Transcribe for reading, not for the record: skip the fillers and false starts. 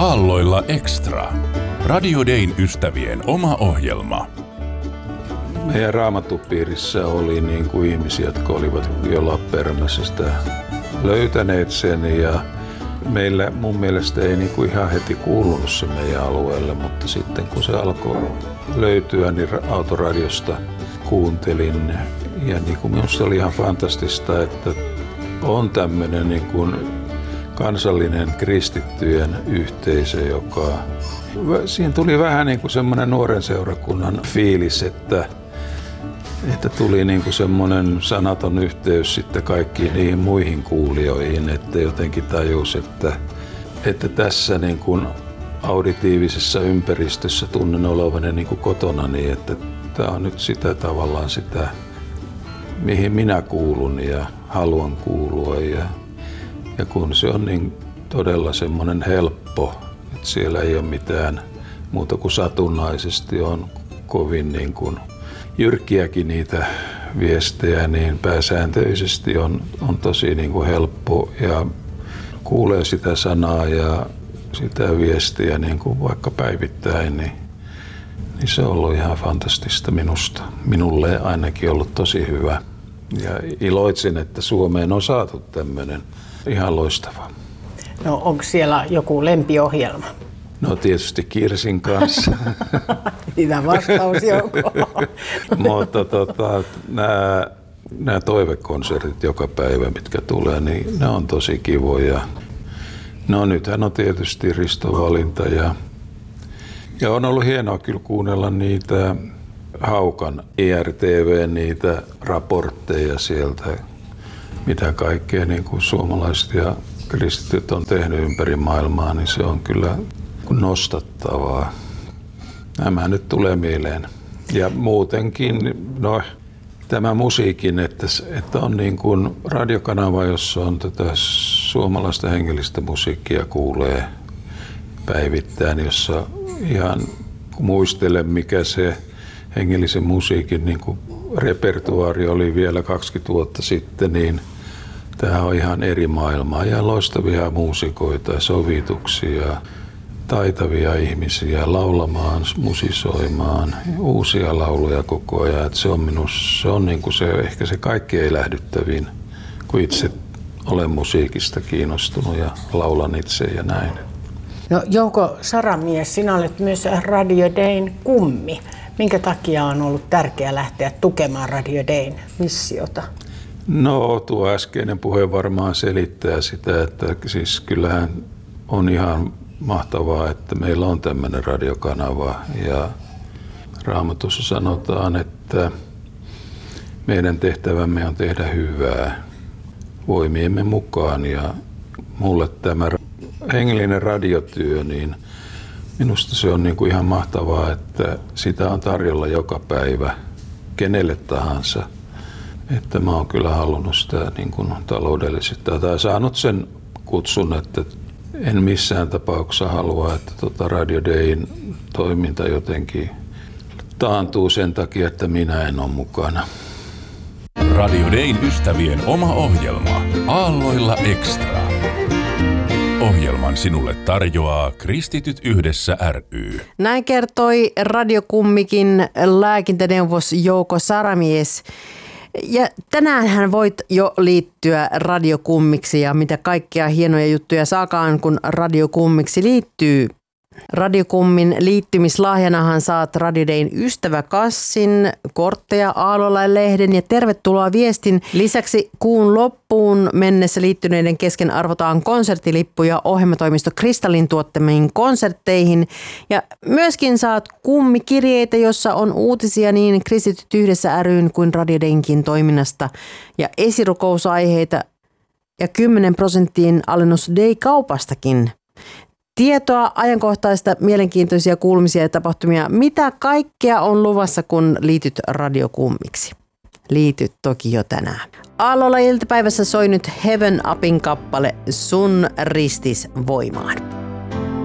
Aalloilla Extra. Radio Dayn ystävien oma ohjelma. Meidän raamattupiirissä oli niin kuin ihmisiä, jotka olivat jo Lappeenrannassa löytäneet sen, ja meillä mun mielestä ei niin kuin ihan heti kuulunut se meidän alueelle, mutta sitten kun se alkoi löytyä, niin autoradiosta kuuntelin, ja niin kuin minusta oli ihan fantastista, että on tämmöinen niin kuin kansallinen kristittyjen yhteisö, joka siinä tuli vähän niin kuin semmoinen nuoren seurakunnan fiilis, että tuli niin kuin semmoinen sanaton yhteys sitten kaikkiin niihin muihin kuulijoihin, että jotenkin tajus, että tässä niin kuin auditiivisessa ympäristössä tunnen olevani niin kuin kotona, niin että tämä on nyt sitä tavallaan sitä, mihin minä kuulun ja haluan kuulua, ja kun se on niin todella semmoinen helppo, että siellä ei ole mitään muuta kuin satunnaisesti on kovin niin kuin jyrkkiäkin niitä viestejä, niin pääsääntöisesti on tosi niin kuin helppo ja kuulee sitä sanaa ja sitä viestiä niin kuin vaikka päivittäin, niin se on ollut ihan fantastista minusta. Minulle ainakin ollut tosi hyvä. Ja iloitsin, että Suomeen on saatu tämmöinen ihan loistava. No onko siellä joku lempiohjelma? No tietysti Kirsin kanssa. Hyvä vastaus, Jouko. Mutta nämä toivekonsertit joka päivä, mitkä tulee, niin ne on tosi kivoja. No nythän on tietysti Riston valinta ja on ollut hienoa kyllä kuunnella niitä Haukan IRTV, niitä raportteja sieltä, mitä kaikkea niin kuin suomalaiset ja kristityt on tehnyt ympäri maailmaa, niin se on kyllä nostattavaa. Nämä nyt tulee mieleen. Ja muutenkin, no tämä musiikin, että on niin kuin radiokanava, jossa on tätä suomalaista hengellistä musiikkia kuulee päivittäin, jossa ihan kun muistelen, mikä se hengellisen musiikin niin kuin repertuaari oli vielä 20 vuotta sitten, niin tämä on ihan eri maailmaa ja loistavia muusikoita, sovituksia, taitavia ihmisiä laulamaan, musisoimaan, uusia lauluja koko ajan. Että se on niin kuin ehkä se kaikkein elähdyttävin, kun itse olen musiikista kiinnostunut ja laulan itse ja näin. No Jouko Saramies, sinä olet myös Radio Dayn kummi. Minkä takia on ollut tärkeää lähteä tukemaan Radio Dayn missiota? No tuo äskeinen puhe varmaan selittää sitä, että siis kyllähän on ihan mahtavaa, että meillä on tämmöinen radiokanava ja Raamatussa sanotaan, että meidän tehtävämme on tehdä hyvää voimiemme mukaan ja mulle tämä hengellinen radiotyö, niin minusta se on niin kuin ihan mahtavaa, että sitä on tarjolla joka päivä kenelle tahansa. Että mä oon kyllä halunnut sitä niin kuin taloudellisesti tai saanut sen kutsun, että en missään tapauksessa halua, että Radio Dayn toiminta jotenkin taantuu sen takia, että minä en ole mukana. Radio Dayn ystävien oma ohjelma. Aalloilla Extra. Ohjelman sinulle tarjoaa Kristityt yhdessä ry. Näin kertoi radiokummikin lääkintäneuvos Jouko Saramies. Ja tänäänhän voit jo liittyä radiokummiksi ja mitä kaikkea hienoja juttuja saakaan, kun radiokummiksi liittyy. Radiokummin liittymislahjanahan saat Radio Dayn ystäväkassin, kortteja Aalloilla-lehden ja tervetuloa viestin. Lisäksi kuun loppuun mennessä liittyneiden kesken arvotaan konserttilippuja ohjelmatoimisto Kristallin tuottamiin konsertteihin. Ja myöskin saat kummikirjeitä, jossa on uutisia niin Kristityt yhdessä ry:n kuin Radio Daynkin toiminnasta ja esirukousaiheita ja 10% alennus Day-kaupastakin. Tietoa, ajankohtaista, mielenkiintoisia kuulumisia ja tapahtumia. Mitä kaikkea on luvassa, kun liityt radiokummiksi? Liityt toki jo tänään. Aalloilla iltapäivässä soi nyt Heaven Upin kappale Sun ristis voimaan.